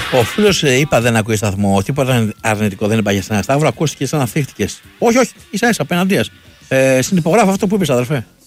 Ο φίλος είπα δεν ακούει σταθμό, τίποτα αρνητικό δεν είπα για σένα. Σταύρο, ακούστηκε σαν να θύχτηκες. Όχι, ίσα-ίσα απέναντίας. Συνυπογράφω αυτό που είπες, αδερφέ.